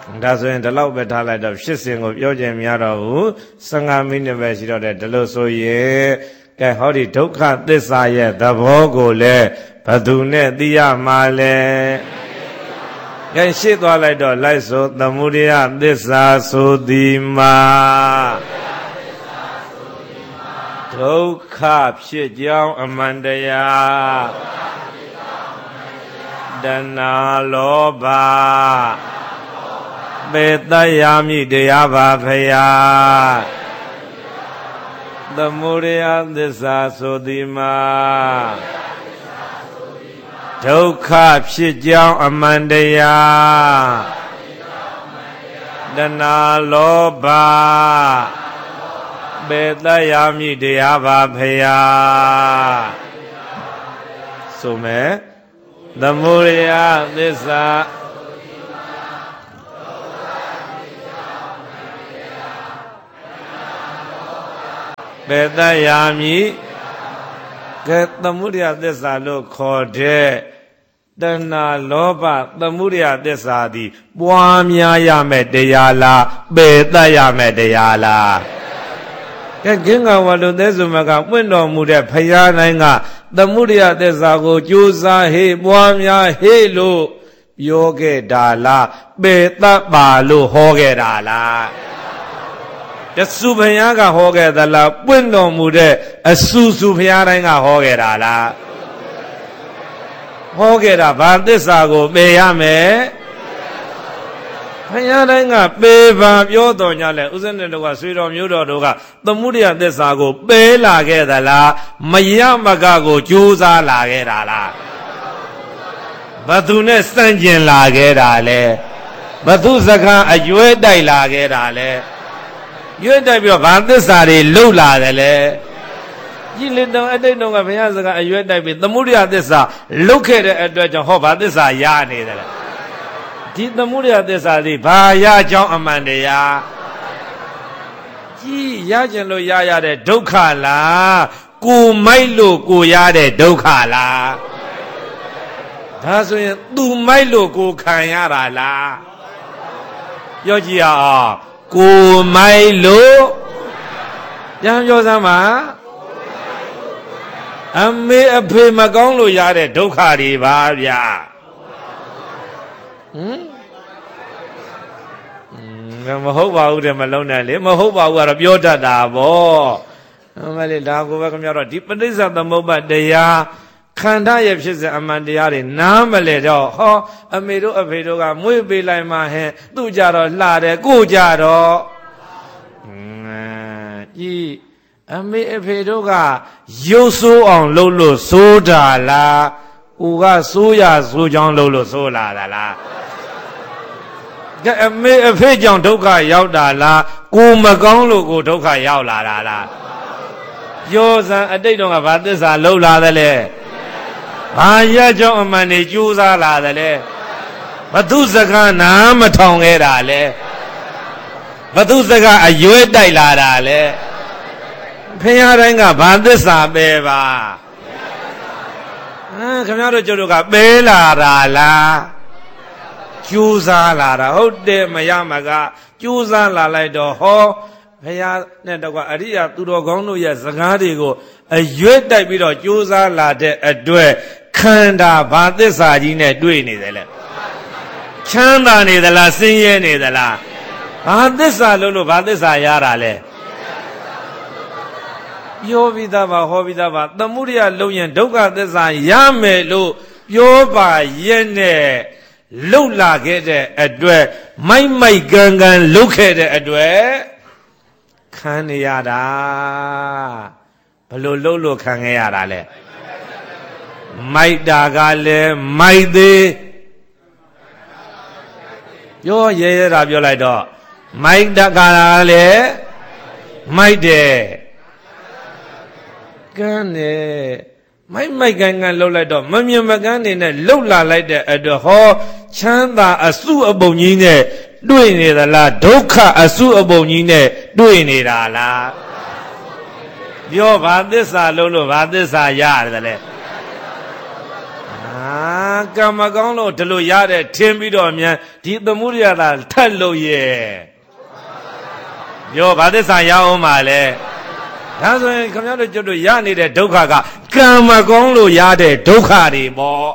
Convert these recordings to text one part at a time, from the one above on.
ဒါဆိုရင်ဒီလောက်ပဲထားလိုက်တော့ဖြစ်စဉ်ကိုပြောကြင်များတော့ဘူး15မိနစ်ပဲရှိတော့တယ်ဒါလို့ဆိုရင်ကဲဟောဒီဒုက္ခသစ္စာရဲ့သဘောကိုလည်းဘယ်သူနဲ့သိရမှာလဲကဲရှင်းသွားလိုက်တော့လိုက်ဆိုသမုဒယသစ္စာဆိုသည်မှာဒုက္ခဖြစ်ကြောင်းအမှန်တရားတဏှာလောဘပေတယမိတရားပါဖရာသမုဒယသစ္စာဆိုသည်မှာဒုက္ခဖြစ်ကြောင်းအမှန်တရားတဏှာလောဘပေတယမိတရားပါဖရာဆိုမယ်သမုဒယသစ္စာပေတယမိကဲသမုဒယသစ္စာလို့ခေါ်တဲ့တဏှာလောဘသမုဒယသစ္စာသည်ပွားများရမယ်တရားလားပေတရမယ်တရားလားကဲဂင်္ဂဝလူသဲစုမကပွင့်တော်မူတဲ့ဖရာတိုင်းကသမုဒယသစ္စာကိုကြိုးစားဟေ့ပွားများဟေ့လို့ပြောခဲ့တာလားပေတပါလို့ဟောခဲ့တာလားတဆူဘုရားကဟောခဲ့သလားပွင့်တော်မူတဲ့အဆူဆူဘုရားတိုင်းကဟောခဲ့တာလားဟောခဲ့တာဘာသစ္စာကိုပေရမယ်ဘုရားတိုင်းကပေပါပြောတော်ညာလဲဥစ္စနဲ့တို့ကဆွေတော်မျိုးတော်တို့ကသမုဒယသစ္စာကိုပေလာခဲ့သလားမရမကကိုကြိုးစားလာခဲ့တာလားဘသူနဲ့စန့်ကျင်လာခဲ့တာလဲဘသူစကားအရွယ်တိုက်လာခဲ့တာလဲရွေ့တိုက်ပြီးတော့ဘာသစ္စာတွေလှုပ်လာတယ်လဲကြည်လင်တော်အတိတ်တော်ကဘုရားစကားအရွယ်တိုက်ပြီးသမုဒယသစ္စာလှုပ်ခဲ့တဲ့အတွက်ကြောင့်ဟောဘာသစ္စာရနေတယ်လဲဒီသမုဒယသစ္စာသည်ဘာရကြောင်းအမှန်တရားကြည်ရကျင်လို့ရရတဲ့ဒုက္ခလားကိုမိုက်လို့ကိုရတဲ့ဒုက္ခလားဒါဆိုရင်သူမိုက်လို့ကိုခံရတာလားပြောကြည့်ရအောင်ကိုမိုက်လို့ပြန်ပြောစမ်းပါအမေအဖေမကောင်းလို့ရတဲ့ဒုက္ခတွေပါဗျာမဟုတ်ပါဘူးတဲ့မလုံးနဲ့လေမဟုတ်ပါဘူးကတော့ပြောတတ်တာဗောမလေးဒါကိုပဲခင်ဗျားတို့ဒီပဋိစ္စသမုပ္ပါတရားခန္ဓာရဲ့ဖြစ်စဉ်အမှန်တရားတွေနားမလဲတော့ဟောအမေတို့အဖေတို့ကမွေးပေးလိုက်မှဟဲ့သူ့ကြတော့လှတယ်ကိုကြတော့ကြည်အမေအဖေတို့ကရုပ်ဆိုးအောင်လုပ်လို့ဆိုးတာလားဦးကဆိုးရဆိုးကြောင်းလုပ်လို့ဆိုးလာတာလားကဲအမေအဖေကြောင့်ဒုက္ခရောက်တာလားကိုမကောင်းလို့ကိုဒုက္ခရောက်လာတာလားပြောစံအတိတ်တော့ကဘာသစ္စာလှုပ်လာသလဲဘာရကြောင့်အမှန်တွေကြိုးစားလာသလဲဘသူစကားနားမထောင်ခဲ့တာလဲဘသူစကားအရွယ်တိုက်လာတာလဲဖရာတိုင်းကဘာသစ္စာပဲပါခင်ဗျားတို့ကျုပ်တို့ကပဲလာတာလားကြိုးစားလာတာဟုတ်တယ်မရမကကြိုးစားလာလိုက်တော့ဟောဘုရားနဲ့တော့ကအရိယာသူတော်ကောင်းတို့ရဲ့စကားတွေကိုအရွက်တိုက်ပြီးတော့ကြိုးစားလာတဲ့အတွက်ခန္ဓာဘာသစ္စာကြီးနဲ့တွေ့နေတယ်လေချမ်းသာနေသလားဆင်းရဲနေသလားဘာသစ္စာလို့ဘာသစ္စာရတာလဲပြောပြီးသားပါဟောပြီးသားပါသမုဒယလုံးရင်ဒုက္ခသစ္စာရမယ်လို့ပြောပါရဲ့နဲ့လှုပ်လာခဲ့တဲ့အတွက်မိုက်မိုက်ကန်းကန်လှုပ်ခဲ့တဲ့အတွက်ခံနေရတာဘလို့လှုပ်လို့ခံခဲ့ရတာလဲမိုက်တာကလည်းမိုက်သေးပြောရဲရဲတာပြောလိုက်တော့မိုက်တာကလည်းမိုက်တယ်ကန်းတယ်မိုက်ကန်လှုပ်လိုက်တော့မမြင်မကန်းနေနဲ့လှုပ်လာလိုက်တဲ့အတွက်ဟောချမ်းသာအစုအပုံကြီးနဲ့တွေ့နေသလားဒုက္ခအစုအပုံကြီးနဲ့တွေ့နေတာလားပြောဘာသစ္စာလို့ဘာသစ္စာရတယ်လဲကံမကောင်းလို့ဒီလိုရတဲ့ထင်းပြီးတော့မြန်ဒီသမုဒယသာထက်လို့ရဲ့ပြောဘာသစ္စာရအောင်ပါလဲဒါဆိုရင်ခင်ဗျားတို့ကျွတ်တို့ရနေတဲ့ဒုက္ခကကံမကောင်းလို့ရတဲ့ဒုက္ခတွေပေါ့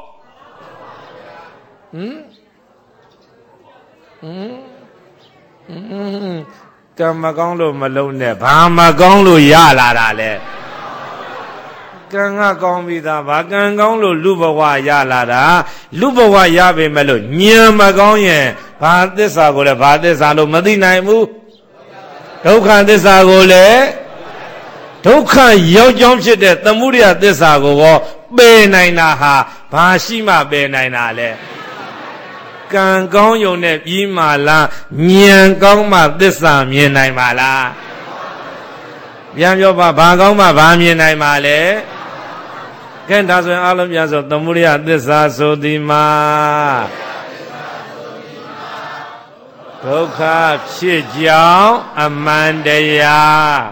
ကံမကောင်းလို့မလုံးနဲ့ဘာမကောင်းလို့ရလာတာလဲကံကကောင်းပြီးသားဘာကံကောင်းလို့လူဘဝရလာတာလူဘဝရပေမဲ့လို့ဉာဏ်မကောင်းရင်ဘာသစ္စာကိုလဲဘာသစ္စာလို့မသိနိုင်ဘူးဒုက္ခသစ္စာကိုလည်းဒုက္ခရောက်ကြောင်းဖြစ်တဲ့သမုဒယသစ္စာကိုရောပယ်နိုင်တာဟာဘာရှိမှပယ်နိုင်တာလဲကံကောင်းယုံနဲ့ပြီးမှလားဉာဏ်ကောင်းမှသစ္စာမြင်နိုင်ပါလားပြန်ပြောပါဘာကောင်းမှဘာမြင်နိုင်ပါလဲကဲဒါဆိုရင်အလုံးပြန်ဆိုသမုဒယသစ္စာဆိုသည်မှာဒုက္ခဖြစ်ကြောင်းအမှန်တရား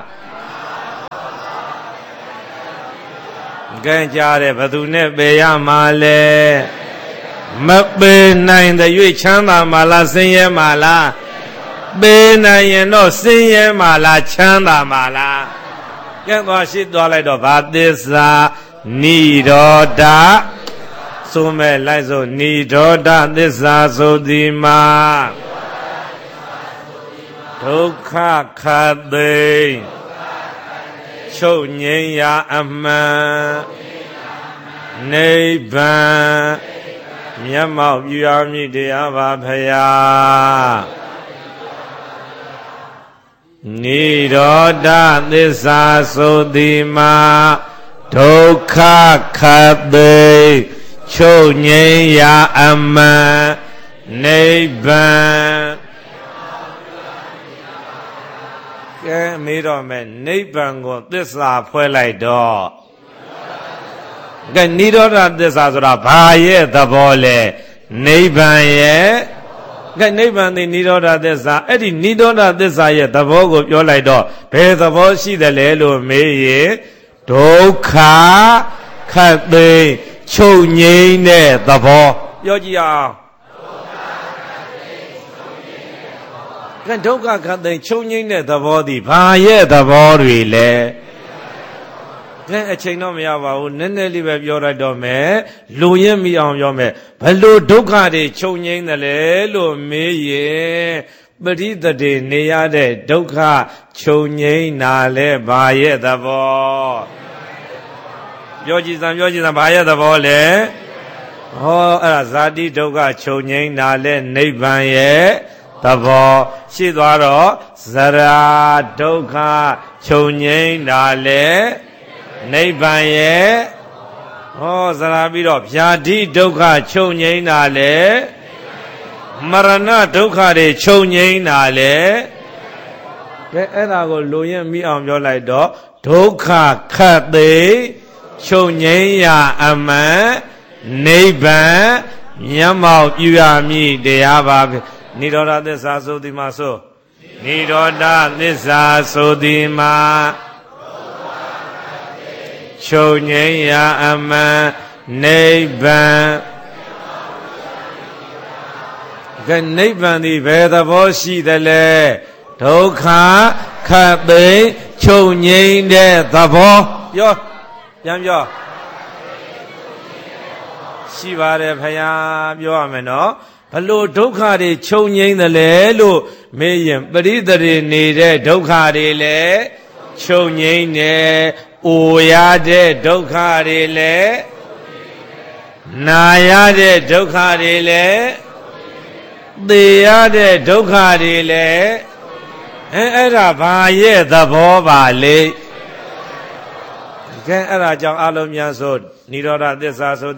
ကဲကြားတယ်ဘသူနဲ့ပယ်ရမှာလဲမပယ်နိုင်တဲ့၍ချမ်းသာမှာလားဆင်းရဲမှာလားပယ်နိုင်ရင်တော့ဆင်းရဲမှာလားချမ်းသာမှာလားကဲသွားရှိသွားလိုက်တော့ဘာသစ္စာနိရောဓဆိုမဲ့လိုက်ဆိုနိရောဓသစ္စာဆိုသည်မှာဒုက္ခခတ်သိချုပ်ငြိမ်းရာအမှန်နိဗ္ဗာန်မျက်မှောက်ပြုရမည်တရားပါဖရာနိရောဓသစ္စာဆိုသည်မှာဒုက္ခခတ်သိချုပ်ငြိမ်းရာအမှန်နိဗ္ဗာန်ကဲမေးတော့မယ်နိဗ္ဗာန်ကိုသစ္စာဖွဲ့လိုက်တော့ကဲနိရောဓသစ္စာဆိုတာဘာရဲ့သဘောလဲနိဗ္ဗာန်ရဲ့ကဲနိဗ္ဗာန်ဒီနိရောဓသစ္စာအဲ့ဒီနိရောဓသစ္စာရဲ့သဘောကိုပြောလိုက်တော့ဘယ်သဘောရှိတယ်လဲလို့မေးရင်ဒုက္ခခတ်သိချုပ်ငြိမ်းတဲ့သဘောပြောကြည့်အောင်ကဲဒုက္ခခတ်သိချုပ်ငြိမ်းတဲ့သဘောဒီဘာရဲ့သဘောတွေလဲကဲအချိန်တော့မရပါဘူးနည်းနည်းလေးပဲပြောလိုက်တော့မယ်လူရင်းမိအောင်ပြောမယ်ဘလို့ဒုက္ခတွေချုပ်ငြိမ်းတယ်လဲလို့မေးရင်ပရိသတေနေရတဲ့ဒုက္ခချုပ်ငြိမ်းတာလဲဘာရဲ့သဘောပြောကြည့်စမ်းဘာရဲ့သဘောလဲဟောအဲ့ဒါဇာတိဒုက္ခချုပ်ငြိမ်းတာလဲနိဗ္ဗာန်ရဲ့သဘောရှိသွားတော့ဇရာဒုက္ခချုပ်ငြိမ်းတာလဲနိဗ္ဗာန်ရဲ့ဟောဇရာပြီးတော့ဗျာတိဒုက္ခချုပ်ငြိမ်းတာလေမရဏဒုက္ခတွေချုပ်ငြိမ်းတာလေကဲအဲ့ဒါကိုလူရင်မိအောင်ပြောလိုက်တော့ဒုက္ခခတ်သိချုပ်ငြိမ်းရာအမှန်နိဗ္ဗာန်မျက်မှောက်ပြုရမည်တရားပါနိရောဓသစ္စာဆိုသည်မှာဆိုနိရောဓသစ္စာဆိုသည်မှာချုပ်ငြိမ်းရာအမှန်နိဗ္ဗာန်ကဲနိဗ္ဗာန်ဒီဘယ်သဘောရှိသလဲဒုက္ခခတ်သိချုပ်ငြိမ်းတဲ့သဘောပြောပြန်ပြောရှိပါတယ်ဖယားပြောရမယ်နော်ဘလို့ဒုက္ခတွေချုပ်ငြိမ်းသလဲလို့မေးရင်ပရိသေတွေနေတဲ့ဒုက္ခတွေလည်းချုပ်ငြိမ်းတယ်အိုရတဲ့ဒုက္ခတွေလည်းနာရတဲ့ဒုက္ခတွေလည်းသေရတဲ့ဒုက္ခတွေလည်းအဲ့ဒါဘာရဲ့သဘောပါလေကဲအဲ့ဒါကြောင့်အလုံးများဆိုနိရောဓသစ္စာဆို